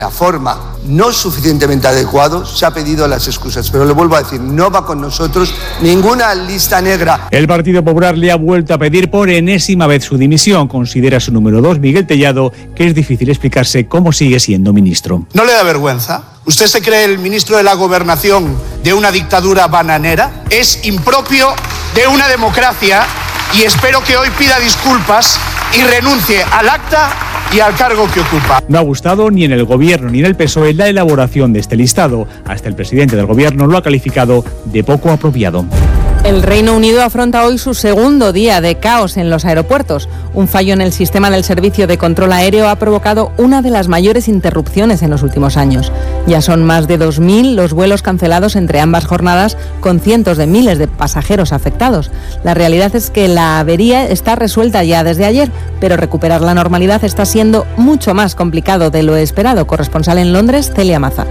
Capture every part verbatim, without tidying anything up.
la forma no suficientemente adecuada, se ha pedido las excusas. Pero le vuelvo a decir, no va con nosotros ninguna lista negra. El Partido Popular le ha vuelto a pedir por enésima vez su dimisión. Considera su número dos, Miguel Tellado, que es difícil explicarse cómo sigue siendo ministro. ¿No le da vergüenza? ¿Usted se cree el ministro de la Gobernación de una dictadura bananera? Es impropio de una democracia y espero que hoy pida disculpas y renuncie al acta y al cargo que ocupa. No ha gustado ni en el Gobierno ni en el P S O E la elaboración de este listado. Hasta el presidente del Gobierno lo ha calificado de poco apropiado. El Reino Unido afronta hoy su segundo día de caos en los aeropuertos. Un fallo en el sistema del servicio de control aéreo ha provocado una de las mayores interrupciones en los últimos años. Ya son más de dos mil los vuelos cancelados entre ambas jornadas, con cientos de miles de pasajeros afectados. La realidad es que la avería está resuelta ya desde ayer, pero recuperar la normalidad está siendo mucho más complicado de lo esperado. Corresponsal en Londres, Celia Maza.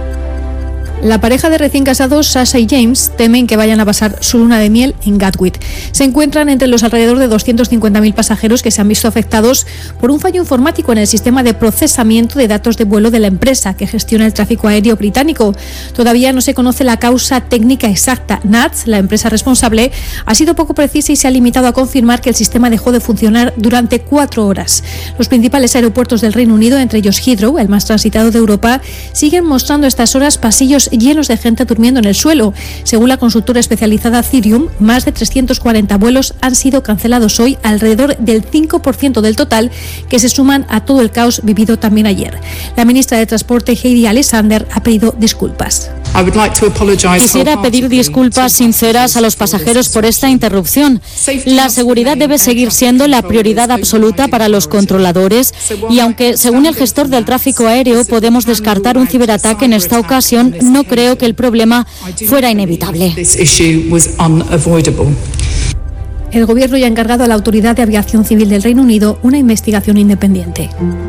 La pareja de recién casados, Sasha y James, temen que vayan a pasar su luna de miel en Gatwick. Se encuentran entre los alrededor de doscientos cincuenta mil pasajeros que se han visto afectados por un fallo informático en el sistema de procesamiento de datos de vuelo de la empresa que gestiona el tráfico aéreo británico. Todavía no se conoce la causa técnica exacta. N A T S, la empresa responsable, ha sido poco precisa y se ha limitado a confirmar que el sistema dejó de funcionar durante cuatro horas. Los principales aeropuertos del Reino Unido, entre ellos Heathrow, el más transitado de Europa, siguen mostrando a estas horas pasillos llenos de gente durmiendo en el suelo. Según la consultora especializada Cirium, más de trescientos cuarenta vuelos han sido cancelados hoy, alrededor del cinco por ciento del total, que se suman a todo el caos vivido también ayer. La ministra de Transporte, Heidi Alexander, ha pedido disculpas. Quisiera pedir disculpas sinceras a los pasajeros por esta interrupción. La seguridad debe seguir siendo la prioridad absoluta para los controladores y aunque, según el gestor del tráfico aéreo, podemos descartar un ciberataque en esta ocasión, no creo que el problema fuera inevitable. El Gobierno ya ha encargado a la Autoridad de Aviación Civil del Reino Unido una investigación independiente.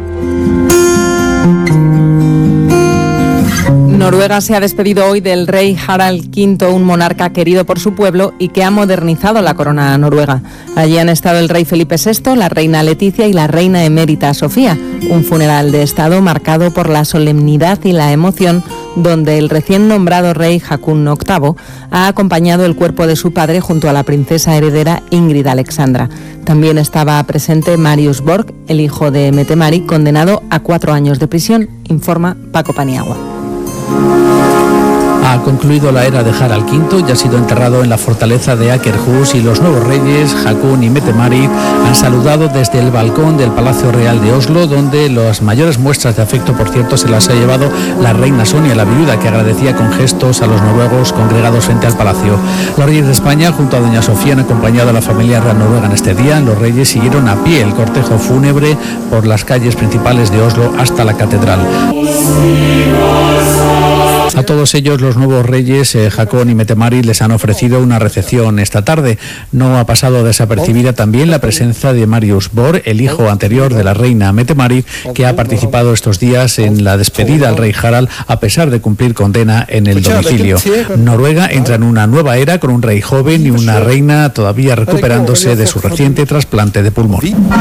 Noruega se ha despedido hoy del rey Harald quinto, un monarca querido por su pueblo y que ha modernizado la corona noruega. Allí han estado el rey Felipe sexto, la reina Leticia y la reina emérita Sofía. Un funeral de Estado marcado por la solemnidad y la emoción, donde el recién nombrado rey Haakon octavo ha acompañado el cuerpo de su padre junto a la princesa heredera Ingrid Alexandra. También estaba presente Marius Borg, el hijo de Mette-Marit, condenado a cuatro años de prisión, informa Paco Paniagua. Ha concluido la era de Harald quinto y ha sido enterrado en la fortaleza de Akershus, y los nuevos reyes, Haakon y Mette-Marit, han saludado desde el balcón del Palacio Real de Oslo, donde las mayores muestras de afecto, por cierto, se las ha llevado la reina Sonia, la viuda, que agradecía con gestos a los noruegos congregados frente al palacio. Los reyes de España, junto a doña Sofía, han acompañado a la familia real noruega en este día. Los reyes siguieron a pie el cortejo fúnebre por las calles principales de Oslo hasta la catedral. A todos ellos, los nuevos reyes, eh, Haakon y Mette-Marit, les han ofrecido una recepción esta tarde. No ha pasado desapercibida también la presencia de Marius Borg, el hijo anterior de la reina Mette-Marit, que ha participado estos días en la despedida al rey Harald, a pesar de cumplir condena en el domicilio. Noruega entra en una nueva era con un rey joven y una reina todavía recuperándose de su reciente trasplante de pulmón.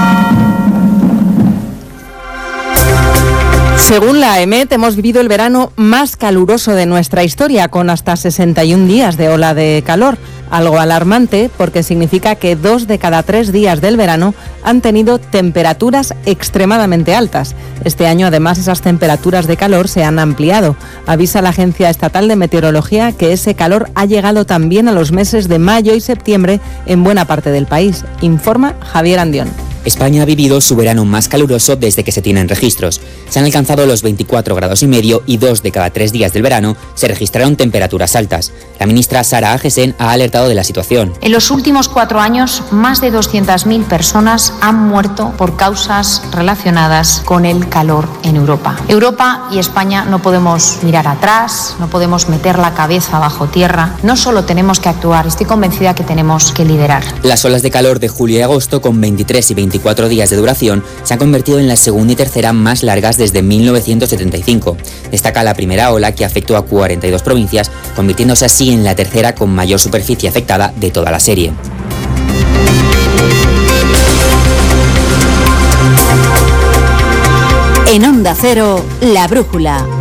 Según la E M E T, hemos vivido el verano más caluroso de nuestra historia, con hasta sesenta y un días de ola de calor. Algo alarmante porque significa que dos de cada tres días del verano han tenido temperaturas extremadamente altas. Este año, además, esas temperaturas de calor se han ampliado. Avisa la Agencia Estatal de Meteorología que ese calor ha llegado también a los meses de mayo y septiembre en buena parte del país. Informa Javier Andión. España ha vivido su verano más caluroso desde que se tienen registros. Se han alcanzado los veinticuatro grados y medio y dos de cada tres días del verano se registraron temperaturas altas. La ministra Sara Agesen ha alertado de la situación. En los últimos cuatro años, más de doscientas mil personas han muerto por causas relacionadas con el calor en Europa. Europa y España no podemos mirar atrás, no podemos meter la cabeza bajo tierra. No solo tenemos que actuar, estoy convencida que tenemos que liderar. Las olas de calor de julio y agosto, con veintitrés y veinticuatro días de duración, se han convertido en la segunda y tercera más largas desde mil novecientos setenta y cinco. Destaca la primera ola, que afectó a cuarenta y dos provincias, convirtiéndose así en la tercera con mayor superficie afectada de toda la serie. En Onda Cero, La Brújula.